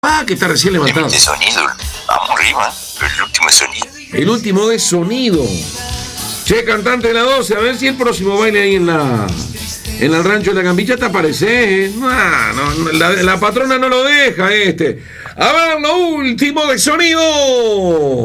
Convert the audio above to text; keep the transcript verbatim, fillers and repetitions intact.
Ah, que está recién levantado. Emite sonido, vamos arriba, el último sonido. El último de sonido. Che, cantante de la doce, a ver si el próximo baile ahí en la en el rancho de la Gambilla te aparece. ¿eh? No, no, la, la patrona no lo deja este. A ver, lo último de sonido.